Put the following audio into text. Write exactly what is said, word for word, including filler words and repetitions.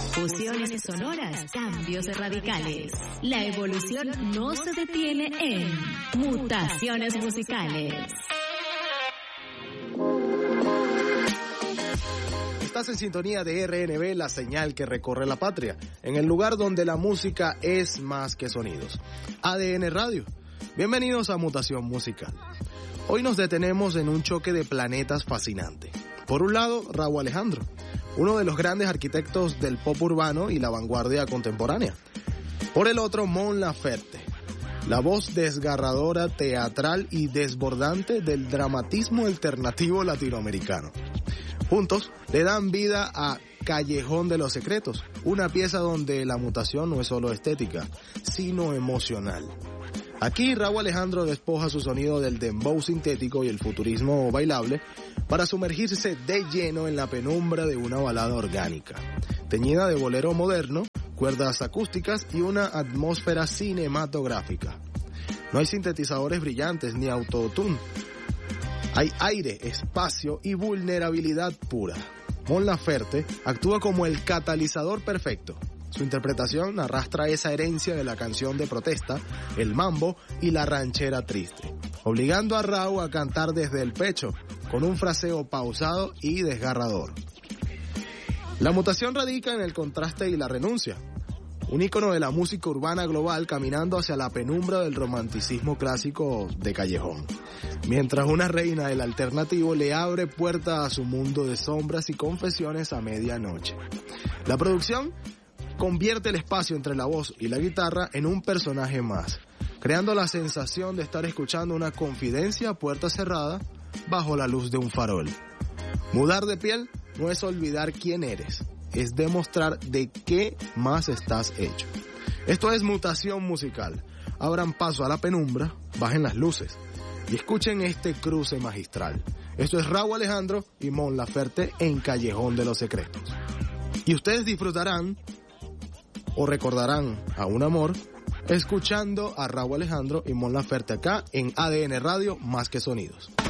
Fusiones sonoras, cambios radicales. La evolución no se detiene en Mutaciones Musicales. Estás en sintonía de R N B, la señal que recorre la patria, en el lugar donde la música es más que sonidos. A D N Radio. Bienvenidos a Mutación Musical. Hoy nos detenemos en un choque de planetas fascinante. Por un lado, Rauw Alejandro, uno de los grandes arquitectos del pop urbano y la vanguardia contemporánea. Por el otro, Mon Laferte, la voz desgarradora, teatral y desbordante del dramatismo alternativo latinoamericano. Juntos le dan vida a Callejón de los Secretos, una pieza donde la mutación no es solo estética, sino emocional. Aquí Rauw Alejandro despoja su sonido del dembow sintético y el futurismo bailable para sumergirse de lleno en la penumbra de una balada orgánica, teñida de bolero moderno, cuerdas acústicas y una atmósfera cinematográfica. No hay sintetizadores brillantes ni autotune. Hay aire, espacio y vulnerabilidad pura. Mon Laferte actúa como el catalizador perfecto. Su interpretación arrastra esa herencia de la canción de protesta, el mambo y la ranchera triste, obligando a Rauw a cantar desde el pecho, con un fraseo pausado y desgarrador. La mutación radica en el contraste y la renuncia. Un ícono de la música urbana global caminando hacia la penumbra del romanticismo clásico de Callejón, mientras una reina del alternativo le abre puerta a su mundo de sombras y confesiones a medianoche. La producción convierte el espacio entre la voz y la guitarra en un personaje más, creando la sensación de estar escuchando una confidencia a puerta cerrada bajo la luz de un farol. Mudar de piel no es olvidar quién eres, es demostrar de qué más estás hecho. Esto es Mutación Musical. Abran paso a la penumbra, bajen las luces y escuchen este cruce magistral. Esto es Rauw Alejandro y Mon Laferte en Callejón de los Secretos. Y ustedes disfrutarán o recordarán a un amor escuchando a Rauw Alejandro y Mon Laferte acá en A D N Radio Más que Sonidos.